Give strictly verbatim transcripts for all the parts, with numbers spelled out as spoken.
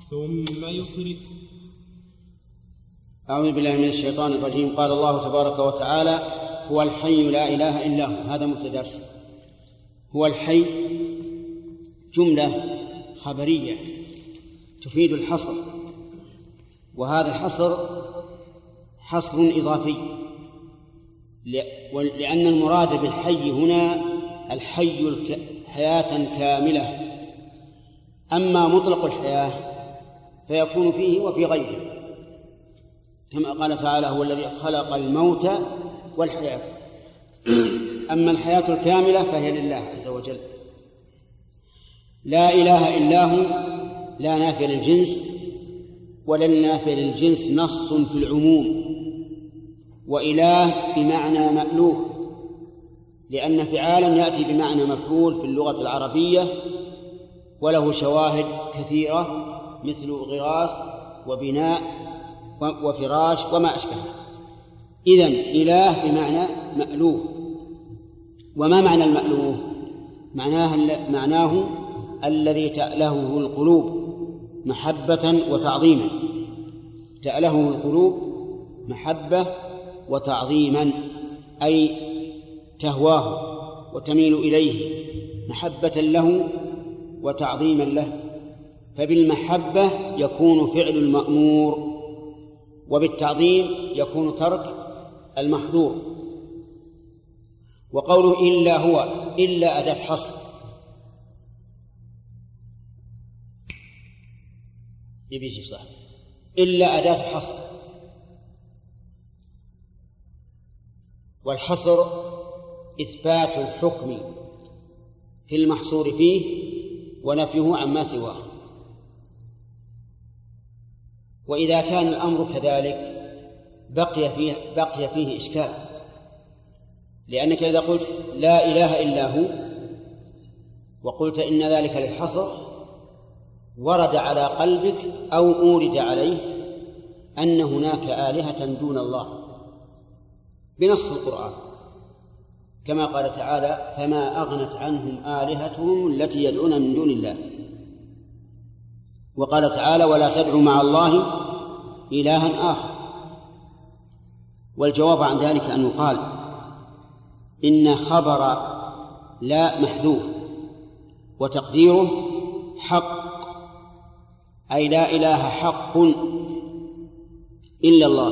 ثم يصرف. أعوذ بالله من الشيطان الرجيم. قال الله تبارك وتعالى: هو الحي لا إله إلا هو. هذا متدرس. هو الحي جملة خبرية تفيد الحصر، وهذا الحصر حصر إضافي، لأن المراد بالحي هنا الحي حياة كاملة. أما مطلق الحياة فيكون فيه وفي غيره، كما قال تعالى: هو الذي خلق الموت والحياة. أما الحياة الكاملة فهي لله عز وجل. لا إله إلا هو لا نافي للجنس، ولا نافي للجنس نص في العموم. وإله بمعنى مألوه، لأن فعالا يأتي بمعنى مفعول في اللغة العربية، وله شواهد كثيرة مثل غراس وبناء وفراش وما أشبه. إذن إله بمعنى مألوه. وما معنى المألوه؟ معناه, معناه الذي تألهه القلوب محبة وتعظيما. تألهه القلوب محبة وتعظيما، أي تهواه وتميل إليه محبة له وتعظيما له. فبالمحبة يكون فعل المأمور، وبالتعظيم يكون ترك المحظور. وقوله إلا هو، إلا أداة حصر، يبيجي صح، إلا أداة حصر. والحصر إثبات الحكم في المحصور فيه ونفيه عما سواه. وإذا كان الأمر كذلك بقي فيه, بقي فيه إشكال، لأنك إذا قلت لا إله إلا هو وقلت إن ذلك للحصر، ورد على قلبك أو أورد عليه أن هناك آلهة دون الله بنص القرآن، كما قال تعالى: فما أغنت عنهم آلهتهم التي يدعون من دون الله. وقال تعالى: ولا تدعوا مع الله إلها آخر. والجواب عن ذلك أن يقال إن خبر لا محذوف، وتقديره حق، أي لا إله حق إلا الله.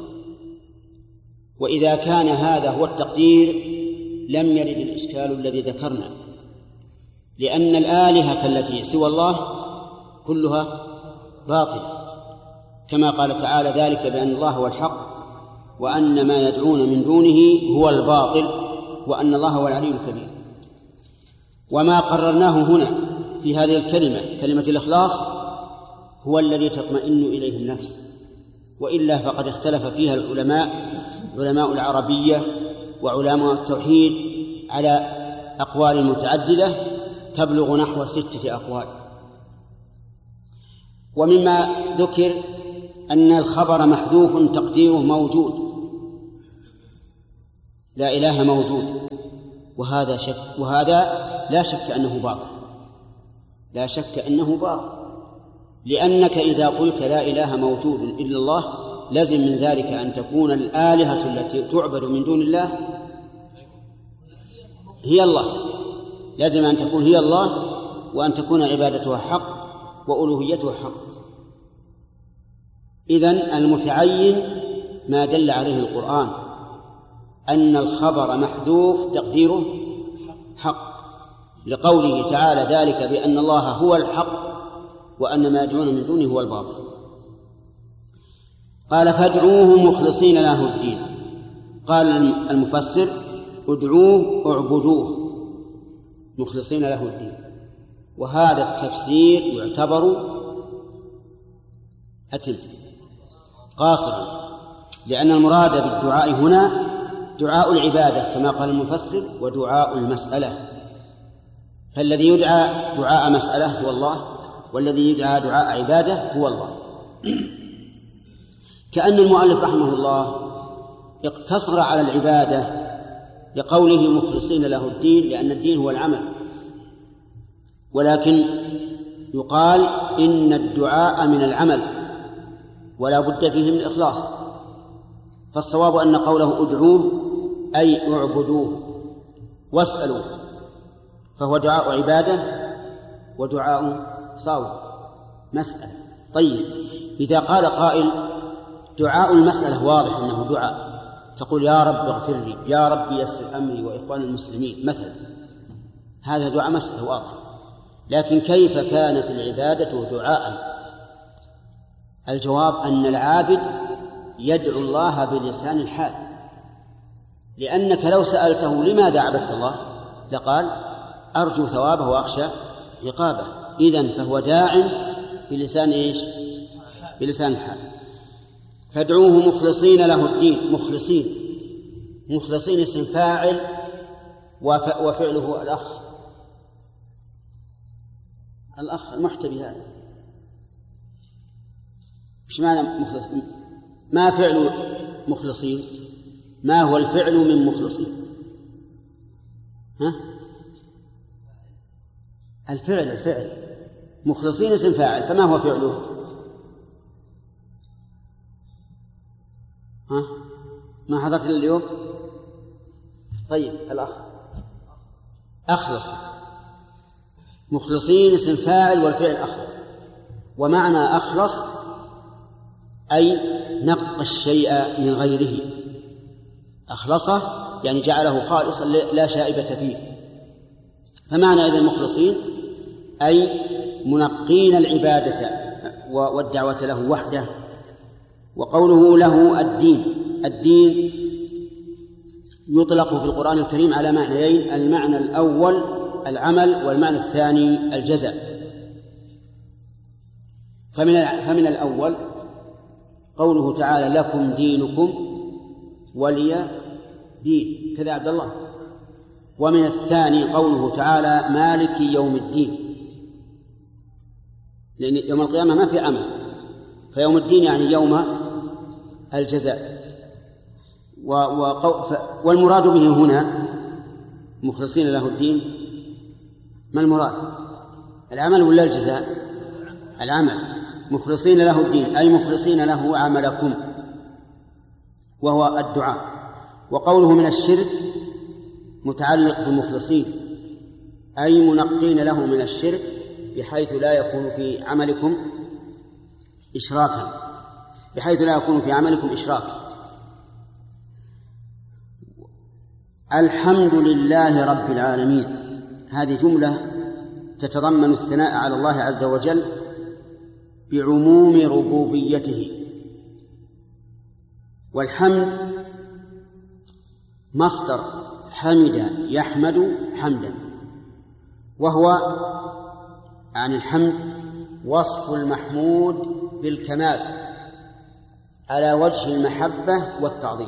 وإذا كان هذا هو التقدير لم يرد الإشكال الذي ذكرنا، لأن الآلهة التي سوى الله كلها باطلة، كما قال تعالى: ذلك بأن الله هو الحق وأن ما يدعون من دونه هو الباطل وأن الله هو العلي الكبير. وما قررناه هنا في هذه الكلمة، كلمة الإخلاص، هو الذي تطمئن إليه النفس، وإلا فقد اختلف فيها العلماء، علماء العربية وعلماء التوحيد، على أقوال متعددة تبلغ نحو ستة أقوال. ومما ذكر أن الخبر محذوف تقديره موجود، لا إله موجود، وهذا شك، وهذا لا شك أنه باطل، لا شك أنه باطل، لأنك إذا قلت لا إله موجود إلا الله لازم من ذلك أن تكون الآلهة التي تعبد من دون الله هي الله، لازم أن تكون هي الله، وأن تكون عبادتها حق وألوهيتها حق. إذن المتعين ما دل عليه القرآن أن الخبر محذوف تقديره حق، لقوله تعالى: ذلك بأن الله هو الحق وأن ما يدعون من دونه هو الباطل. قال: فادعوه مخلصين له الدين. قال المفسر: ادعوه اعبدوه مخلصين له الدين. وهذا التفسير يعتبر أتم قاصرا، لأن المراد بالدعاء هنا دعاء العبادة كما قال المفسر، ودعاء المسألة. فالذي يدعى دعاء مسألة هو الله، والذي يدعى دعاء عبادة هو الله. كأن المؤلف رحمه الله اقتصر على العبادة لقوله مخلصين له الدين، لأن الدين هو العمل، ولكن يقال إن الدعاء من العمل ولا بد فيه من الإخلاص، فالصواب أن قوله ادعوه أي اعبدوه واسألوه، فهو دعاء عبادة ودعاء صاوي مسألة. طيب إذا قال قائل دعاء المسألة واضح أنه دعاء، تقول يا رب اغفر لي، يا رب يسر أمري وإخوان المسلمين مثلا، هذا دعاء مسألة واضح. لكن كيف كانت العبادة دعاء؟ الجواب أن العابد يدعو الله بلسان الحال، لأنك لو سألته لماذا عبدت الله لقال أرجو ثوابه وأخشى عقابه، إذن فهو داع بلسان إيش؟ بلسان الحال. فادعوه مخلصين له الدين. مخلصين مخلصين اسم فاعل وفعله الأخ الأخ المحتبي هذا. إيش معنى مخلص؟ ما فعل مخلصين؟ ما هو الفعل من مخلصين؟ ها؟ الفعل الفعل مخلصين اسم فاعل، فما هو فعله؟ ها؟ ما حضرت اليوم؟ طيب الأخ أخلص. مخلصين اسم فاعل والفعل أخلص، ومعنى أخلص أي نقى الشيء من غيره، أخلصه يعني جعله خالصا لا شائبة فيه. فمعنى إذن المخلصين أي منقين العبادة والدعوة له وحده. وقوله له الدين، الدين يطلق في القرآن الكريم على معنيين: المعنى الأول العمل، والمعنى الثاني الجزاء. فمن فمن الأول قوله تعالى لكم دينكم ولي دين، كذا عبد الله. ومن الثاني قوله تعالى مالك يوم الدين، لأن يوم القيامة ما في عمل، فيوم الدين يعني يوم الجزاء. والمراد به هنا مخلصين له الدين، ما المراد؟ العمل ولا الجزاء؟ العمل. مخلصين له الدين أي مخلصين له عملكم، وهو الدعاء. وقوله من الشرك متعلق بالمخلصين أي منقين له من الشرك بحيث لا يكون في عملكم إشراكا، بحيث لا يكون في عملكم إشراك. الحمد لله رب العالمين، هذه جملة تتضمن الثناء على الله عز وجل بعموم ربوبيته. والحمد مصدر حمد يحمد حمدا، وهو عن الحمد وصف المحمود بالكمال على وجه المحبة والتعظيم.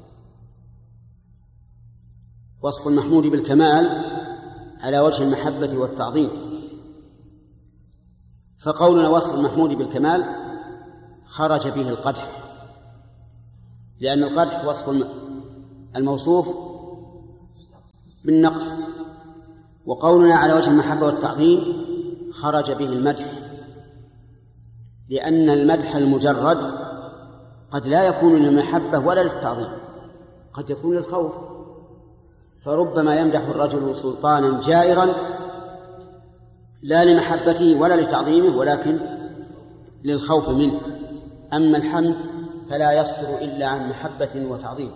وصف المحمود بالكمال على وجه المحبة والتعظيم. فقولنا وصف المحمود بالكمال خرج به القدح، لأن القدح وصف الموصوف بالنقص، وقولنا على وجه المحبة والتعظيم خرج به المدح، لأن المدح المجرد قد لا يكون للمحبة ولا للتعظيم، قد يكون للخوف. فربما يمدح الرجل سلطانا جائرا لا لمحبته ولا لتعظيمه ولكن للخوف منه. أما الحمد فلا يصدر إلا عن محبة وتعظيم.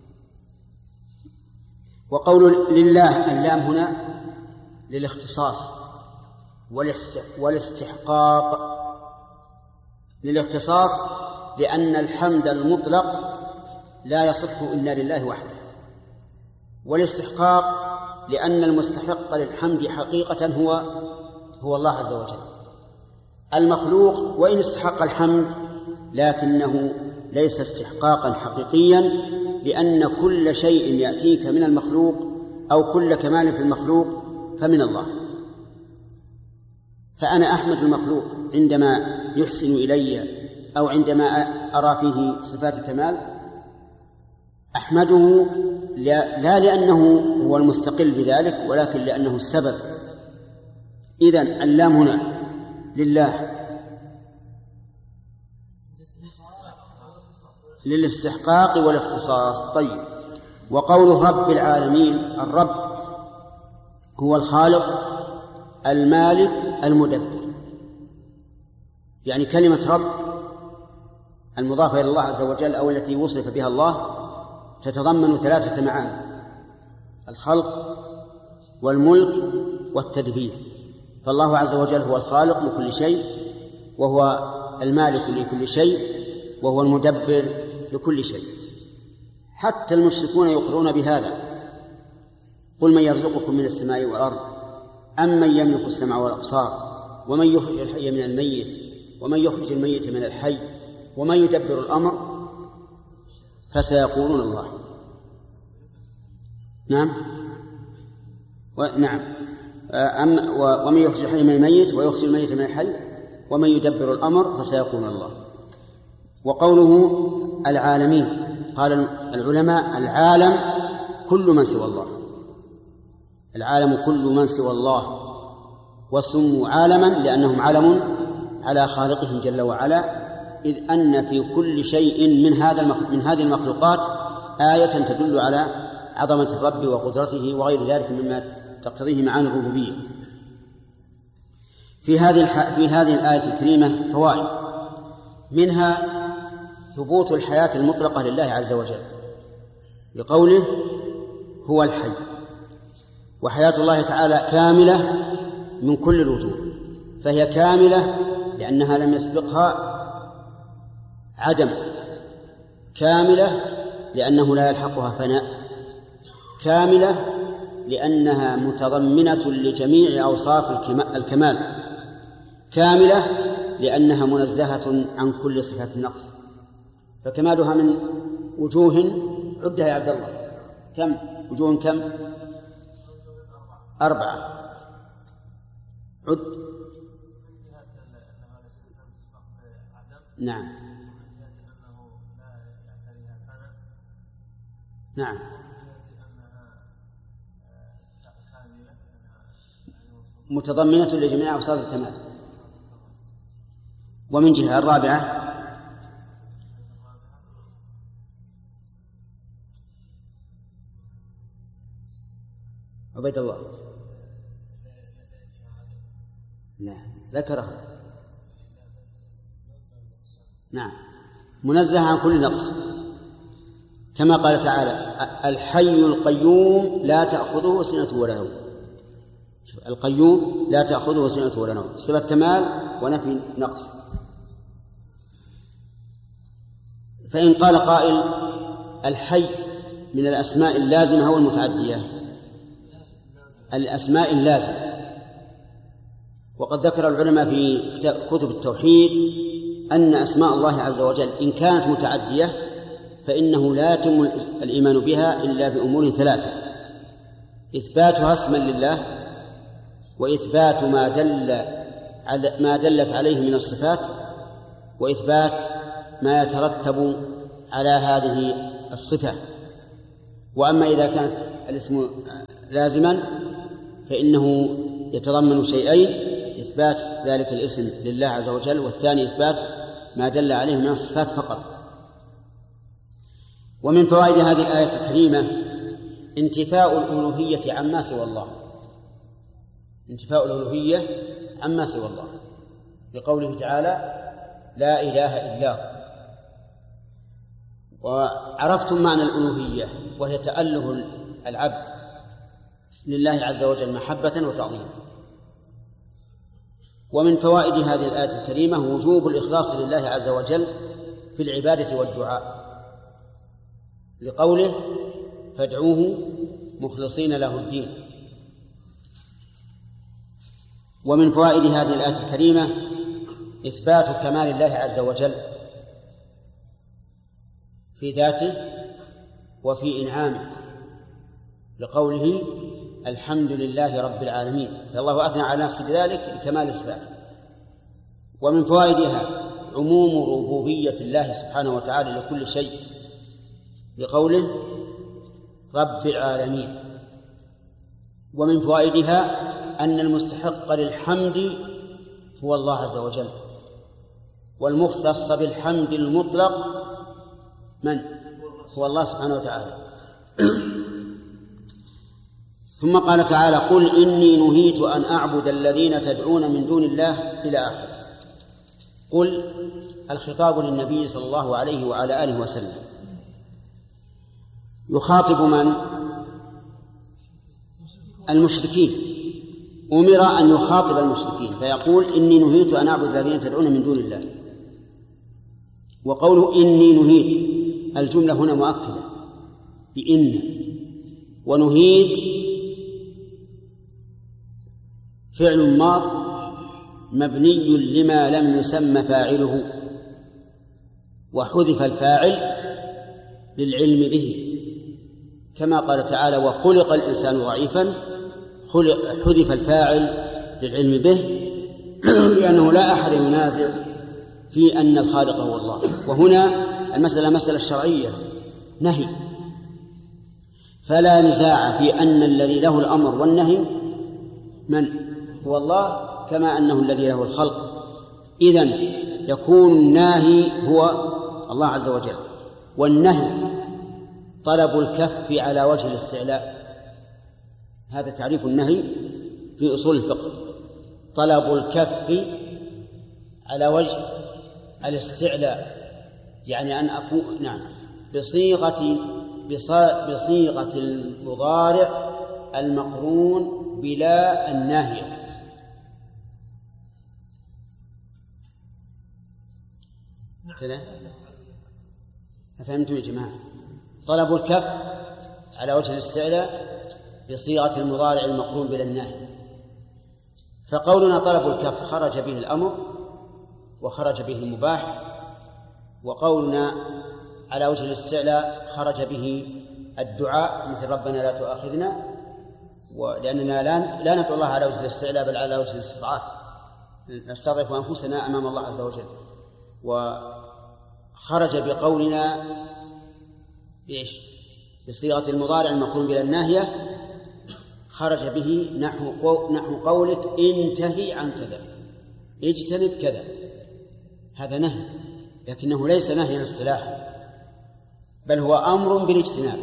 وقول لله اللام هنا للاختصاص والاستحقاق. للاختصاص لأن الحمد المطلق لا يصح إلا لله وحده، والاستحقاق لأن المستحق للحمد حقيقة هو هو الله عز وجل. المخلوق وإن استحق الحمد لكنه ليس استحقاقا حقيقيا، لأن كل شيء يأتيك من المخلوق أو كل كمال في المخلوق فمن الله. فأنا أحمد المخلوق عندما يحسن إلي أو عندما أرى فيه صفات كمال، أحمده لا لأنه هو المستقل بذلك ولكن لأنه السبب. إذن اللام هنا لله للاستحقاق والاختصاص. طيب، وقوله رب العالمين، الرب هو الخالق المالك المدبر. يعني كلمة رب المضافة إلى الله عز وجل أو التي وصف بها الله تتضمن ثلاثة معاني: الخلق والملك والتدبير. فالله عز وجل هو الخالق لكل شيء، وهو المالك لكل شيء، وهو المدبر لكل شيء. حتى المشركون يقرون بهذا: قل من يرزقكم من السماء والأرض أم من يملك السمع والأبصار ومن يخرج الحي من الميت ومن يخرج الميت من الحي ومن يدبر الأمر، فسيقولون الله. نعم نعم أم ومن يخرج الحي من الميت ويخرج الميت من الحي ومن يدبر الأمر، فسيقولون الله. وقوله العالمين، قال العلماء: العالم كل من سوى الله. العالم كل من سوى الله، وسموا عالما لأنهم علم على خالقهم جل وعلا، إذ أن في كل شيء من هذا من هذه المخلوقات آية تدل على عظمة الرب وقدرته وغير ذلك مما تقتضيه معاني الربوبية. في هذه الح... في هذه الآية الكريمة فوائد، منها ثبوت الحياة المطلقة لله عز وجل بقوله هو الحي، وحياة الله تعالى كاملة من كل الوجوه، فهي كاملة لأنها لم يسبقها عدم، كاملة لأنه لا يلحقها فناء، كاملة لأنها متضمنة لجميع أوصاف الكمال، كاملة لأنها منزهة عن كل صفات النقص. فكمالها من وجوه عدها يا عبد الله، كم وجوه؟ كم؟ أربعة. عد. نعم نعم متضمنة لجميع أوصاف الكمال. ومن جهة الرابعة عبيد الله لا ذكرها، نعم، منزه عن كل نقص، كما قال تعالى: الحي القيوم لا تأخذه سنة ولا نوم. القيوم لا تأخذه سنة ولا نوم، صفة كمال ونفي نقص. فإن قال قائل: الحي من الأسماء اللازمة أو المتعدية؟ الأسماء اللازمة. وقد ذكر العلماء في كتب التوحيد أن أسماء الله عز وجل إن كانت متعدية فإنه لا يتم الإيمان بها إلا بأمور ثلاثة: إثباتها اسما لله، وإثبات ما دل على ما دلت عليه من الصفات، وإثبات ما يترتب على هذه الصفة. وأما إذا كانت الاسم لازما فإنه يتضمن شيئين: إثبات ذلك الاسم لله عز وجل، والثاني إثبات ما دل عليه من الصفات فقط. ومن فوائد هذه الآية الكريمة انتفاء الألوهية عما سوى الله، انتفاء الألوهية عما سوى الله بقوله تعالى: لا إله إلا هو. وعرفتم معنى الألوهية، وهي تأله العبد لله عز وجل محبة وتعظيما. ومن فوائد هذه الآية الكريمة وجوب الإخلاص لله عز وجل في العبادة والدعاء، لقوله: فادعوه مخلصين له الدين. ومن فوائد هذه الآية الكريمة إثبات كمال الله عز وجل في ذاته وفي إنعامه، لقوله: الحمد لله رب العالمين، فالله أثنى على نفسه بذلك لكمال صفاته. ومن فوائدها عموم ربوبية الله سبحانه وتعالى لكل شيء، لقوله: رب العالمين. ومن فوائدها أن المستحق للحمد هو الله عز وجل، والمختص بالحمد المطلق من؟ هو الله سبحانه وتعالى. ثم قال تعالى: قل إني نهيت أن أعبد الذين تدعون من دون الله إلى آخره. قل الخطاب للنبي صلى الله عليه وعلى آله وسلم، يخاطب من؟ المشركين. أمر أن يخاطب المشركين فيقول: إني نهيت أن أعبد الذين تدعون من دون الله. وقوله إني نهيت الجملة هنا مؤكدة بإن، ونهيت فعل ماض مبني لما لم يسمى فاعله، وحذف الفاعل للعلم به، كما قال تعالى: وخلق الإنسان ضعيفا، حذف الفاعل للعلم به لأنه لا أحد ينازع في أن الخالق هو الله. وهنا المسألة مسألة شرعية نهي، فلا نزاع في أن الذي له الأمر والنهي من هو الله، كما أنه الذي له الخلق. إذن يكون الناهي هو الله عز وجل، والنهي طلب الكف على وجه الاستعلاء. هذا تعريف النهي في أصول الفقه: طلب الكف على وجه الاستعلاء، يعني أن أكون نعم بصيغة بصيغة المضارع المقرون بلا الناهية. كذا أفهمتم يا جماعة؟ طلب الكف على وجه الاستعلاء بصيغة المضارع المقرون بلا الناهية. فقولنا طلب الكف خرج به الأمر وخرج به المباح، وقولنا على وجه الاستعلاء خرج به الدعاء مثل ربنا لا تؤاخذنا، ولأننا لا لا ندعو الله على وجه الاستعلاء بل على وجه الاستضعاف، نستضعف أنفسنا أمام الله عز وجل. وخرج بقولنا بإيش؟ بصيغة المضارع المقرون بلا الناهية، خرج به نحو نحو قولك: انتهي عن كذا، اجتنب كذا. هذا نهي، لكنه ليس نهيا اصطلاحا، بل هو أمر بالاجتناب.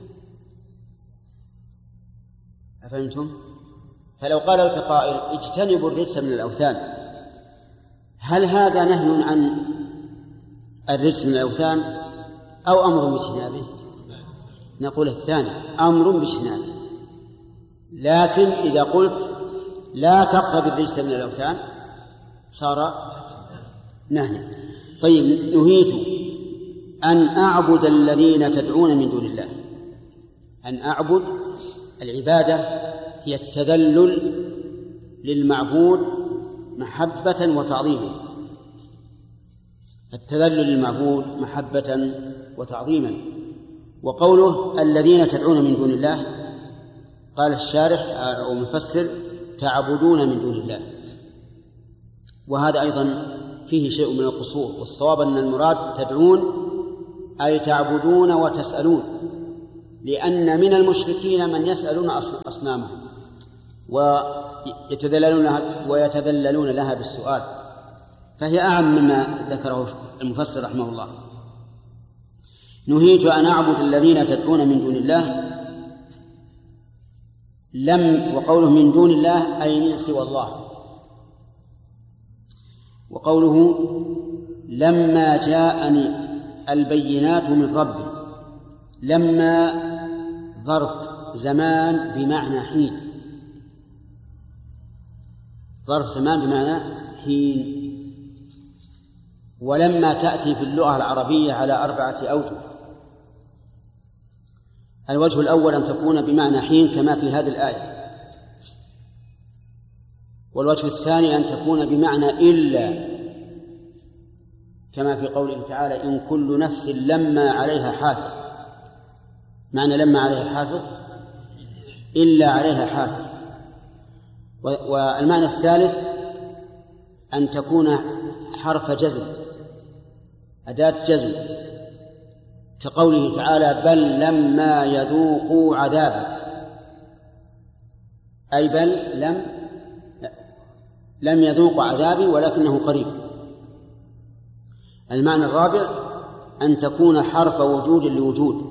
أفهمتم؟ فلو قال لك قائل: اجتنبوا الرجس من الأوثان، هل هذا نهي عن الرجس من الأوثان أو أمر باجتنابه؟ نقول الثاني، أمر باجتنابه. لكن إذا قلت لا تقرب الرجس من الأوثان صار نهي. طيب، نهيت أن أعبد الذين تدعون من دون الله. أن أعبد، العبادة هي التذلل للمعبود محبة وتعظيما، التذلل للمعبود محبة وتعظيما. وقوله الذين تدعون من دون الله، قال الشارح أو مفسر: تعبدون من دون الله. وهذا أيضا فيه شيء من القصور، والصواب أن المراد تدعون أي تعبدون وتسألون، لأن من المشركين من يسألون أصنامهم ويتذللون لها, ويتذللون لها بالسؤال، فهي أعم مما ذكره المفسر رحمه الله. نهيت أن أعبد الذين تدعون من دون الله، لم وقوله من دون الله أي من سوى الله. وقوله لما جاءني البينات من ربي، لما ظرف زمان بمعنى حين، ظرف زمان بمعنى حين. ولما تأتي في اللغة العربية على أربعة أوجه: الوجه الأول أن تكون بمعنى حين كما في هذه الآية، والوجه الثاني أن تكون بمعنى إلا كما في قوله تعالى: إن كل نفس لما عليها حافظ. معنى لما عليها حافظ إلا عليها حافظ. والمعنى الثالث أن تكون حرف جزم، أداة جزم، كقوله تعالى: بل لما يذوقوا عذابا، أي بل لم لم يذوقوا عذابي ولكنه قريب. المعنى الرابع أن تكون حرف وجود لوجود،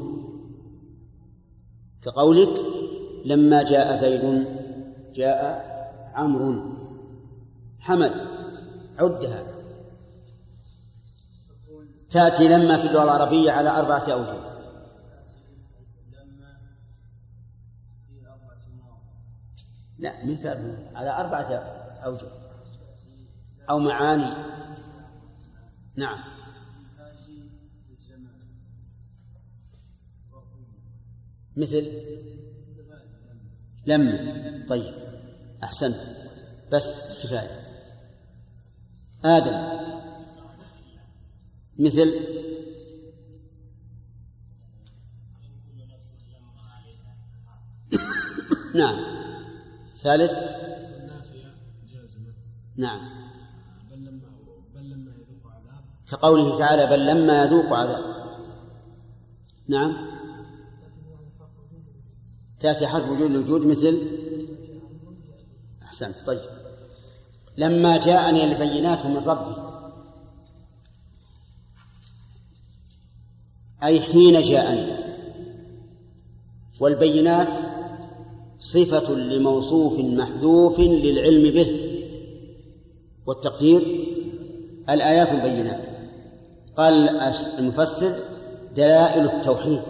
كقولك لما جاء زيد جاء عمرو حمد، عدها. تأتي لما في اللغة العربية على أربعة أوجه. لا من فعل على أربعة أوجه أو معاني. نعم مثل لما. طيب أحسنت، بس كفاية. آدم مثل نعم. ثالث نعم كقوله تعالى بل لما يذوق عذاب. نعم تأتي حرف وجود الوجود مثل أحسنت. طيب لما جاءني البينات من ربي، أي حين جاءني. والبينات صفة لموصوف محذوف للعلم به، والتقدير الآيات البينات. قال المفسر دلائل التوحيد،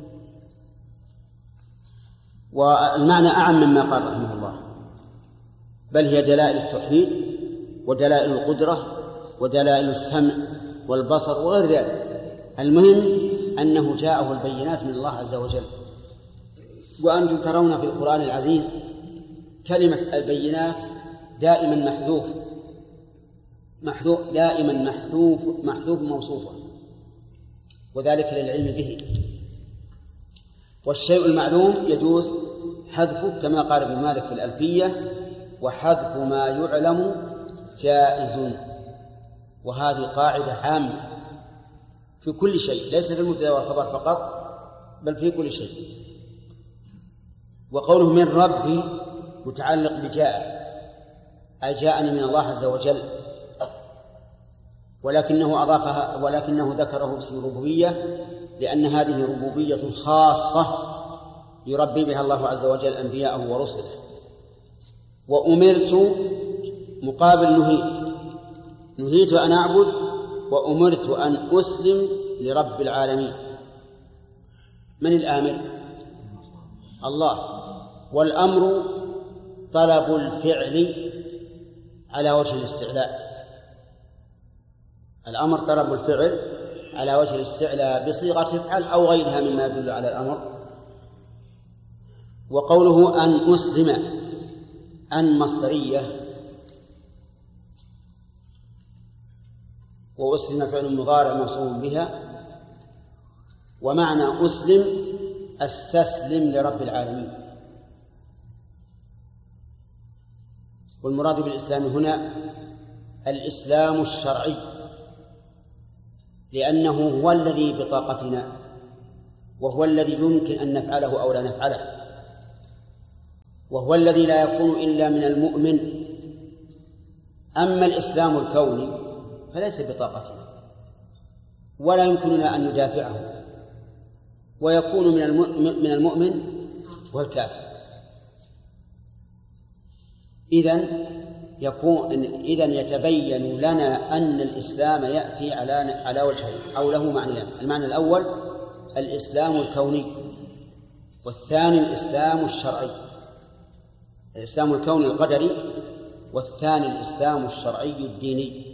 والمعنى أعم مما قال رحمه الله، بل هي دلائل التوحيد ودلائل القدرة ودلائل السمع والبصر وغير ذلك. المهم أنه جاءه البينات من الله عز وجل. وأنتم ترون في القرآن العزيز كلمة البينات دائما محذوف محذوف دائما محذوف محذوف موصوفا، وذلك للعلم به. والشيء المعلوم يجوز حذفه كما قال ابن مالك في الألفية: وحذف ما يعلم جائز. وهذه قاعدة عامة في كل شيء، ليس في المبتدأ والخبر فقط بل في كل شيء. وقوله من ربي متعلق بجاء، أي جاءني من الله عز وجل، ولكنه أضافها ولكنه ذكره باسم الربوبية لأن هذه ربوبية خاصة يربي بها الله عز وجل أنبياءه ورسله. وأمرت مقابل نهيت، نهيت أن أعبد وأمرت أن أسلم لرب العالمين. من الآمر؟ الله. والأمر طلب الفعل على وجه الاستعلاء، الأمر طلب الفعل على وجه الاستعلاء بصيغة افعل أو غيرها مما يدل على الأمر. وقوله أن أسلم، أن مصدرية، وأسلم فعل مضارع موصول بها، ومعنى أسلم أستسلم لرب العالمين. والمراد بالإسلام هنا الإسلام الشرعي، لأنه هو الذي بطاقتنا، وهو الذي يمكن أن نفعله أو لا نفعله، وهو الذي لا يكون إلا من المؤمن. أما الإسلام الكوني فليس بطاقتنا ولا يمكننا أن ندافعه، ويكون من المؤمن والكافر. إذن يكون إذن يتبين لنا أن الإسلام يأتي على على وجهين أو له معنيان. المعنى الأول الإسلام الكوني، والثاني الإسلام الشرعي. الإسلام الكوني القدري، والثاني الإسلام الشرعي الديني.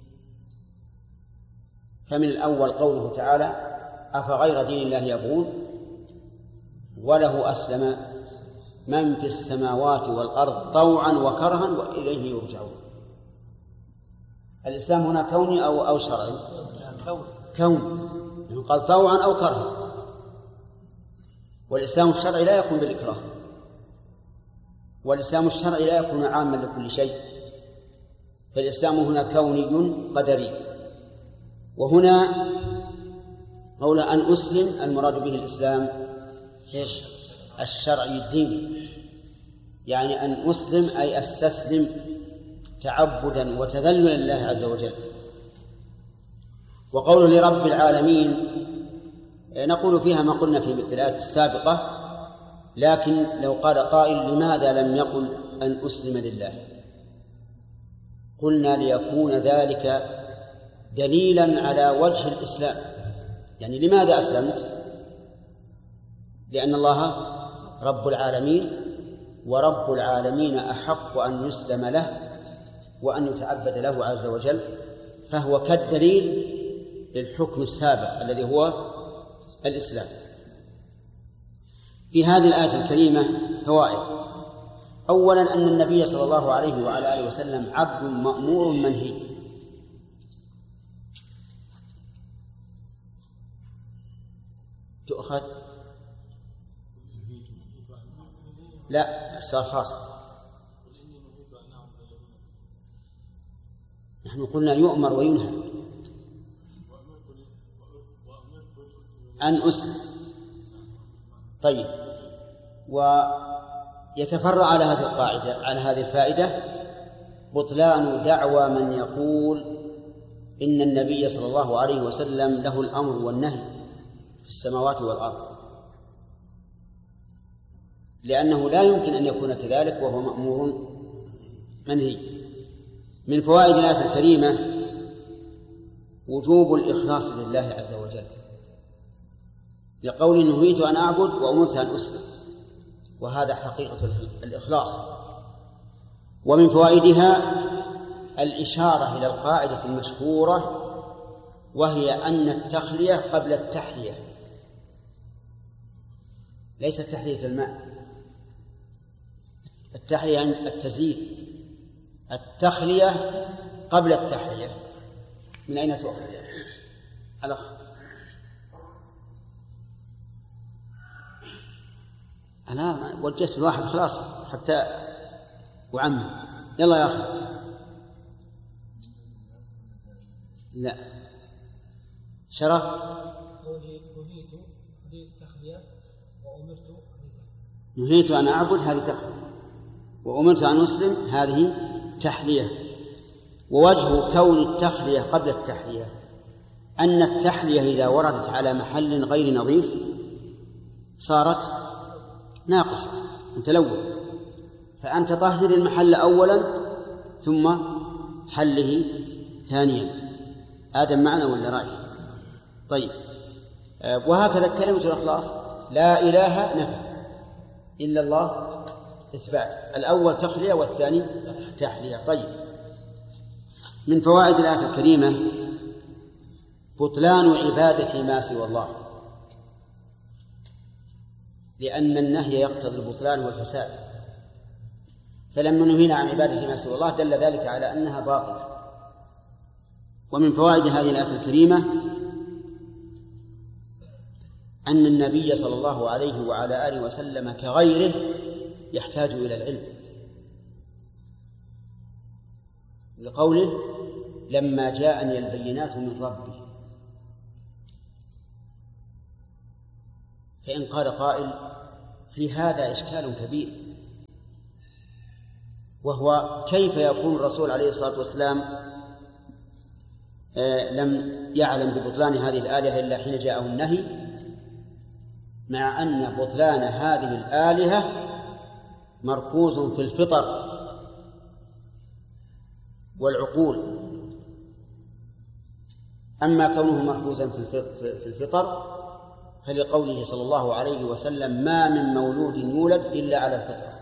فمن الأول قوله تعالى: أفغير دين الله يبغون وله أسلم من في السماوات والأرض طوعا وكرها وإليه يرجعون. الإسلام هنا كوني أو أو شرعي؟ كوني، يعني قال طوعا أو كرها. والإسلام الشرعي لا يكون بالإكراه، والإسلام الشرعي لا يكون عاما لكل شيء، فالإسلام هنا كوني قدري. وهنا قول أن أسلم المراد به الإسلام إيش؟ الشرعي الديني، يعني أن أسلم أي أستسلم تعبدا وتذللا لله عز وجل. وقوله لرب العالمين نقول فيها ما قلنا في الآية السابقة، لكن لو قال قائل لماذا لم يقل أن أسلم لله؟ قلنا ليكون ذلك دليلا على وجه الإسلام. يعني لماذا أسلمت؟ لأن الله رب العالمين، ورب العالمين أحق أن يسلم له وأن يتعبد له عز وجل، فهو كالدليل للحكم السابق الذي هو الإسلام. في هذه الآية الكريمة فوائد. أولا أن النبي صلى الله عليه وعلى آله وسلم عبد مأمور منهي. تؤخذ لا السؤال خاص. نحن قلنا يؤمر وينهى أن أسلم. طيب، ويتفرع على هذه القاعدة على هذه الفائدة بطلان دعوى من يقول إن النبي صلى الله عليه وسلم له الأمر والنهي في السماوات والأرض، لأنه لا يمكن أن يكون كذلك وهو مأمور منهي. من فوائد الآية الكريمة وجوب الإخلاص لله عز وجل، لقول نهيت أن أعبد وأمرت أن أسلم، وهذا حقيقة الإخلاص. ومن فوائدها الإشارة إلى القاعدة المشهورة، وهي أن التخلية قبل التحلية، ليس تحلية الماء. التحلية التزيين، التخلية قبل التحلية. من أين تؤخذ الأخ؟ أنا وجهت الواحد خلاص حتى أعمم. يلا يا أخي. لا شرف. نهيت بالتخلية وأمرت نهيت أن أعبد هذه تخلية، وأمرت أن أسلم هذه تحلية. ووجه كون التخلية قبل التحلية أن التحلية إذا وردت على محل غير نظيف صارت ناقصة متلوث، فأنت طهر المحل أولا ثم حله ثانيا. آدم معنا ولا رأي؟ طيب، وهكذا كلمة الإخلاص، لا إله نفي إلا الله إثبات، الأول تخلية والثاني تحلية. طيب، من فوائد الآية الكريمة بطلان عبادة ما سوى الله، لأن النهي يقتضي البطلان والفساد، فلما نهينا عن عبادة ما سوى الله دل ذلك على أنها باطلة. ومن فوائد هذه الآية الكريمة أن النبي صلى الله عليه وعلى آله وسلم كغيره يحتاج إلى العلم، لقوله لما جاءني البينات من ربي. فإن قال قائل في هذا إشكال كبير، وهو كيف يكون الرسول عليه الصلاة والسلام آه لم يعلم ببطلان هذه الآلهة إلا حين جاءه النهي، مع أن بطلان هذه الآلهة مركوز في الفطر والعقول. أما كونه مركوزا في الفطر فلقوله صلى الله عليه وسلم ما من مولود يولد إلا على الفطرة،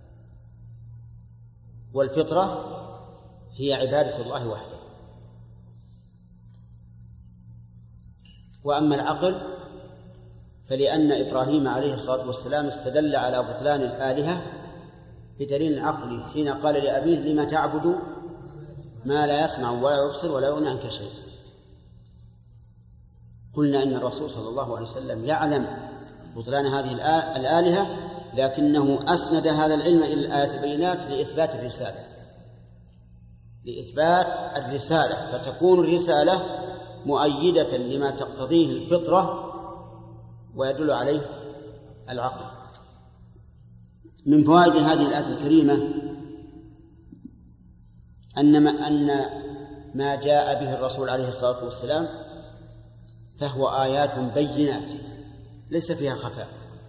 والفطرة هي عبادة الله وحده. وأما العقل فلأن إبراهيم عليه الصلاة والسلام استدل على بطلان الآلهة بدليل عقلي حين قال لأبيه لما تعبد ما لا يسمع ولا يبصر ولا يغني عنك شيء. قلنا إن الرسول صلى الله عليه وسلم يعلم بطلان هذه الآلهة، لكنه أسند هذا العلم إلى الآيات البينات لإثبات الرسالة لإثبات الرسالة فتكون الرسالة مؤيدة لما تقتضيه الفطرة ويدل عليه العقل. من فوائد هذه الآية الكريمة أن ما, أن ما جاء به الرسول عليه الصلاة والسلام فهو آيات بينات ليس فيها خفاء،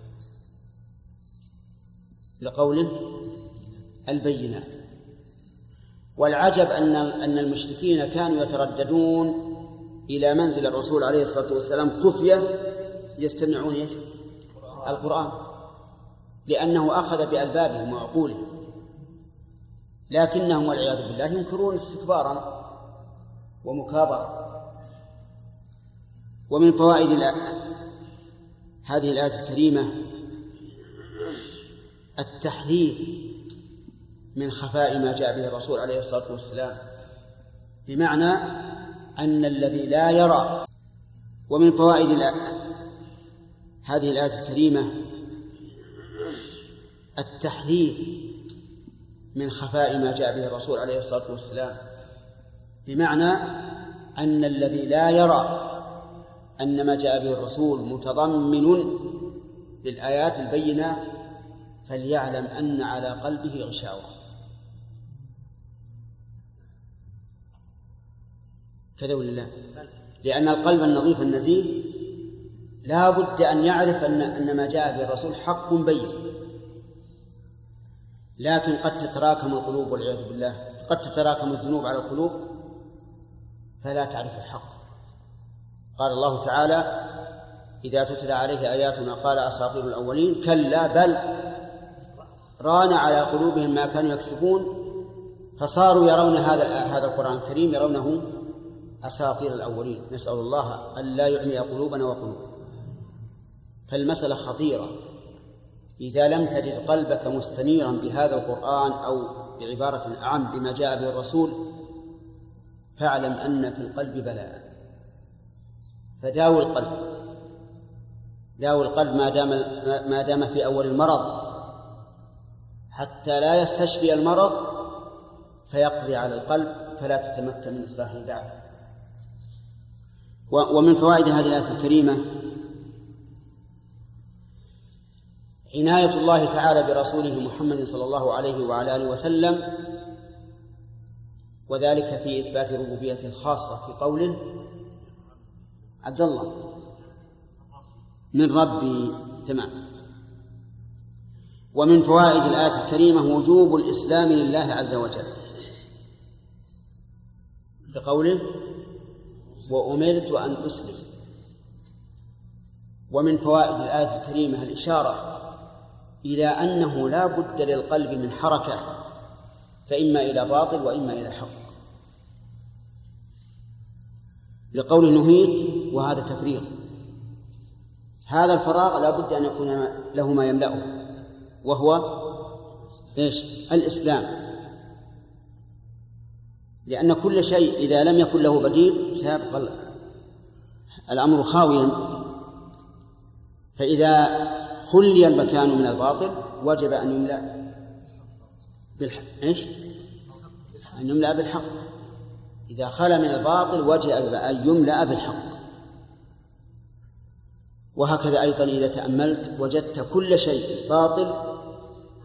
لقوله البينات. والعجب أن أن المشركين كانوا يترددون إلى منزل الرسول عليه الصلاة والسلام خفية يستمعون إيش؟ القرآن، لأنه أخذ بألبابهم وعقولهم، لكنهم والعياذ بالله ينكرون استكبارا ومكابرة. ومن فوائد هذه الآية الكريمة التحذير من خفاء ما جاء به الرسول عليه الصلاة والسلام، بمعنى أن الذي لا يرى. ومن فوائد هذه الآية الكريمة التحذير من خفاء ما جاء به الرسول عليه الصلاة والسلام، بمعنى أن الذي لا يرى أن ما جاء به الرسول متضمن للآيات البينات فليعلم أن على قلبه غشاوة. كذا ولا لا؟ لأن القلب النظيف النزيه لا بد أن يعرف أن أن ما جاء به الرسول حق بين، لكن قد تتراكم القلوب والعياذ بالله، قد تتراكم الذنوب على القلوب فلا تعرف الحق. قال الله تعالى: إذا تتلى عليه آياتنا قال أساطير الأولين، كلا بل ران على قلوبهم ما كانوا يكسبون فصاروا يرون هذا هذا القرآن الكريم يرونه أساطير الأولين. نسأل الله أن لا يعمي قلوبنا وقلوبهم. فالمسألة خطيرة، إذا لم تجد قلبك مستنيرا بهذا القرآن أو بعبارة أعم بما جاء به الرسول فاعلم أن في القلب بلاء، فداوي القلب، داوي القلب ما دام ما دام في أول المرض حتى لا يستشفي المرض فيقضي على القلب فلا تتمكن من إصلاحه بعد. ومن فوائد هذه الآية الكريمة عناية الله تعالى برسوله محمد صلى الله عليه وعلى آله وسلم، وذلك في إثبات ربوبيته الخاصة في قوله: عبد الله من ربي. تمام. ومن فوائد الآية الكريمة وجوب الإسلام لله عز وجل بقوله: وأمرت أن أسلم. ومن فوائد الآية الكريمة الإشارة إلى أنه لا بد للقلب من حركة، فإما إلى باطل وإما إلى حق، لقول نهيت وهذا تفريغ. هذا الفراغ لا بد أن يكون له ما يملأه، وهو إيش؟ الإسلام، لأن كل شيء إذا لم يكن له بديل سيبقى الأمر خاويا. فإذا خلي المكان من الباطل وجب أن يملأ بالحق. إيش؟ أن يملأ بالحق. إذا خلا من الباطل وجب أن يملأ بالحق. وهكذا أيضا إذا تأملت وجدت كل شيء باطل